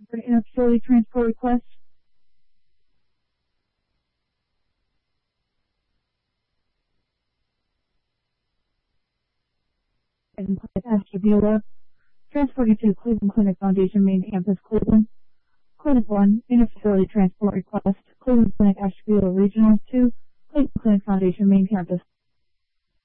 for an facility transport request. And Ashtabula, transported to Cleveland Clinic Foundation Main Campus, Cleveland. Clinic 1, inter-facility transport request, Cleveland Clinic Ashtabula Regional 2, Cleveland Clinic Foundation Main Campus.